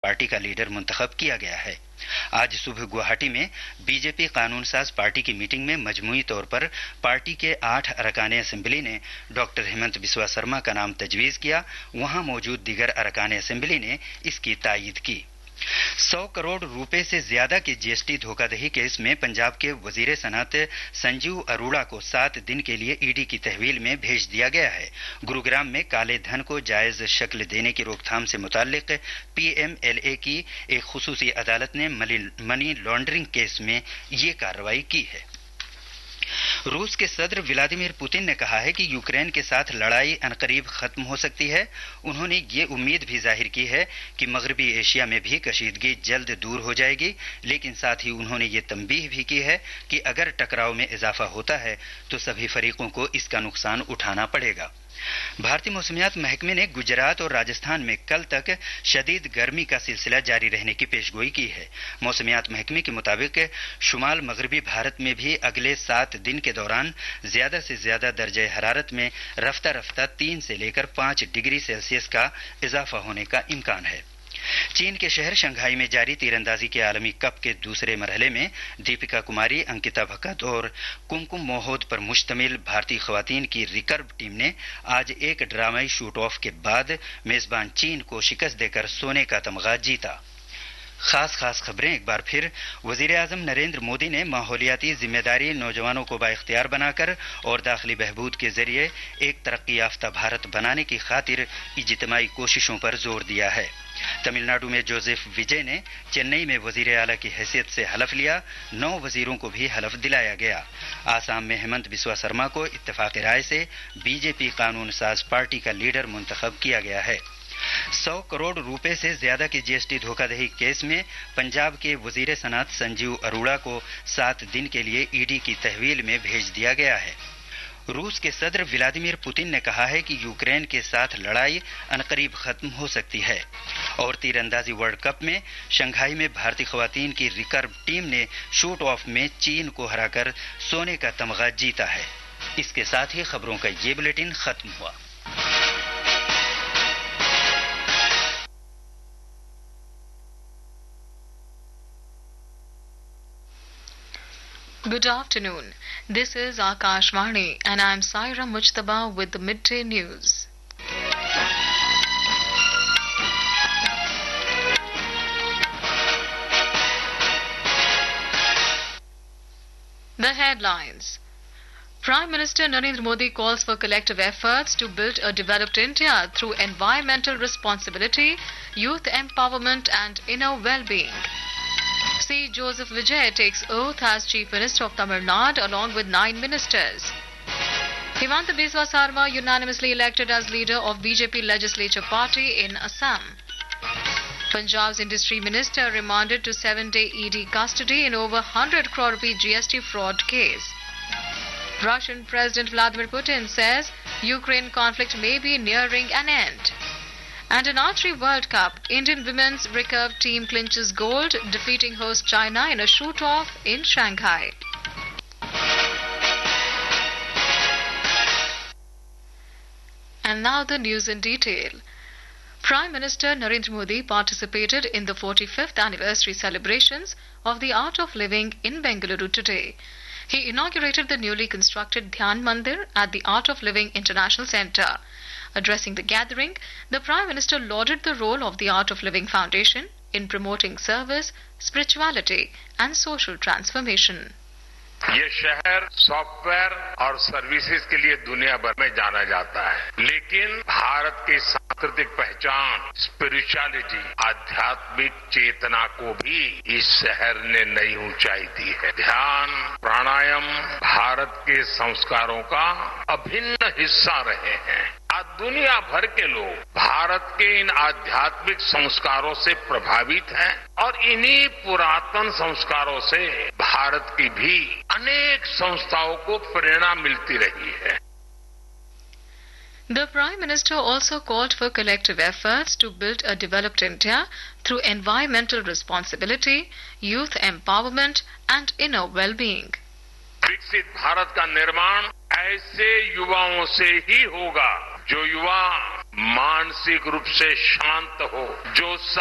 Party का leader मुंतखब किया गया है। आज सुबह गुवाहाटी में बीजेपी कानून साज पार्टी की मीटिंग में मजमूई तौर पर पार्टी के 8 अरकान असेंबली ने डॉक्टर हेमंत बिस्वा शर्मा का नाम तजवीज किया। वहां मौजूद दीगर अरकान असेंबली ने इसकी तायीद की। 100 करोड़ रुपए से ज्यादा के जीएसटी धोखाधड़ी केस में पंजाब के वजीर सनअत संजीव अरोड़ा को 7 दिन के लिए ईडी की तहवील में भेज दिया गया है। गुरुग्राम में काले धन को जायज शक्ल देने की रोकथाम से मुताल्लिक पीएमएलए की एक खुसूसी अदालत ने मनी लॉन्ड्रिंग केस में ये कार्रवाई की है। रूस के सदर व्लादिमीर पुतिन ने कहा है कि यूक्रेन के साथ लड़ाई अनकरीब खत्म हो सकती है। उन्होंने ये उम्मीद भी जाहिर की है कि मगरबी एशिया में भी कशीदगी जल्द दूर हो जाएगी, लेकिन साथ ही उन्होंने ये तंबीह भी की है कि अगर टकराव में इजाफा होता है तो सभी फरीकों को इसका नुकसान उठाना पड़ेगा। भारतीय मौसमियात महकमे ने गुजरात और राजस्थान में कल तक शदीद गर्मी का सिलसिला जारी रहने की पेशगोई की है। मौसमियात महकमे के मुताबिक शुमाल मगरबी भारत में भी अगले 7 दिन के दौरान ज्यादा से ज्यादा दर्जे हरारत में रफ्ता रफ्ता 3 से लेकर 5 डिग्री सेल्सियस का इजाफा होने का इम्कान है। चीन के शहर शंघाई में जारी तीरंदाजी के आलमी कप के दूसरे मरहले में दीपिका कुमारी, अंकिता भकत और कुमकुम मोहोद पर मुश्तमिल भारतीय खवातीन की रिकर्व टीम ने आज एक ड्रामाई शूट ऑफ के बाद मेजबान चीन को शिकस्त देकर सोने का तमगा जीता। खास खबरें एक बार फिर। वजीर आजम नरेंद्र मोदी ने माहौलियाती जिम्मेदारी नौजवानों को बाइख्तियार बनाकर और दाखिली बहबूद के जरिए एक तरक्की याफ्ता भारत बनाने की खातिर इज्तिमाई कोशिशों पर जोर दिया है। तमिलनाडु में जोसेफ विजय ने चेन्नई में वजीर आला की हैसियत से हलफ लिया। 9 वजीरों को भी हलफ दिलाया गया। आसाम में हेमंत बिस्वा शर्मा को इत्तेफाक राय से बीजेपी कानून साज पार्टी का लीडर मुंतखब किया गया है। 100 करोड़ रुपए से ज्यादा के जीएसटी धोखाधड़ी केस में पंजाब के वजीर सनअत संजीव अरोड़ा को 7 दिन के लिए ईडी की तहवील में भेज दिया गया है। रूस के सदर व्लादिमीर पुतिन ने कहा है कि यूक्रेन के साथ लड़ाई अनकरीब खत्म हो सकती है। और तीरंदाजी वर्ल्ड कप में शंघाई में भारतीय खवातीन की रिकर्व टीम ने शूट ऑफ में चीन को हराकर सोने का तमगा जीता है। इसके साथ ही खबरों का ये बुलेटिन खत्म हुआ। Good afternoon. This is Akashvani and I am Saira Mujtaba with the midday news. The headlines. Prime Minister Narendra Modi calls for collective efforts to build a developed India through environmental responsibility, youth empowerment and inner well-being. C. Joseph Vijay takes oath as Chief Minister of Tamil Nadu along with 9 ministers. Hemant Biswa Sarma unanimously elected as leader of BJP legislature party in Assam. Punjab's industry minister remanded to 7-day ED custody in over 100 crore rupee GST fraud case. Russian President Vladimir Putin says Ukraine conflict may be nearing an end. And in Archery World Cup, Indian women's recurve team clinches gold, defeating host China in a shoot-off in Shanghai. And now the news in detail. Prime Minister Narendra Modi participated in the 45th anniversary celebrations of the Art of Living in Bengaluru today. He inaugurated the newly constructed Dhyan Mandir at the Art of Living International Centre. Addressing the gathering, the Prime Minister lauded the role of the Art of Living Foundation in promoting service, spirituality and social transformation. ये शहर software और services के लिए दुनिया भर में जाना जाता है, लेकिन भारत की सांस्कृतिक पहचान, स्पिरिचुअलिटी, आध्यात्मिक चेतना को भी इस शहर ने नई ऊंचाई दी है। ध्यान, प्राणायाम भारत के संस्कारों का अभिन्न हिस्सा रहे हैं। आज दुनिया भर के लोग भारत के इन आध्यात्मिक संस्कारों से प्रभावित हैं और इन्हीं पुरातन संस्कारों से भारत की भी अनेक संस्थाओं को प्रेरणा मिलती रही है। The Prime Minister also called for collective efforts to build a developed India through environmental responsibility, youth empowerment and inner well-being. विकसित भारत का निर्माण ऐसे युवाओं से ही होगा जो युवा मानसिक रूप से शांत हो, जो